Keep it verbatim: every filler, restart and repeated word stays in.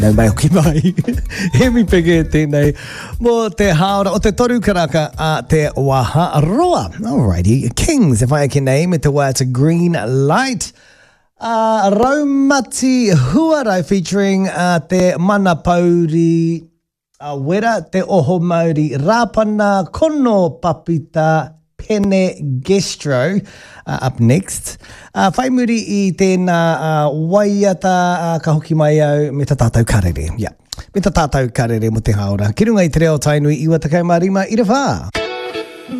Nau mai hoki mai. He mi pege tēnei. Mo te haora o te toru karaka a te waha roa. Alrighty. Kings, if I can name it, it's a green light. Uh, Raumati Huarai featuring uh, te Manapauri uh, Wera, te Oho Mauri Rapana Kono Papita Pene Gestro uh, up next. Uh, whai muri i tēnā uh, waiata uh, ka hoki mai au me ta tātou karere. Yeah. Me ta tātou karere mo te haora. Ki runga i te reo tainui iwa takau marima i re whā.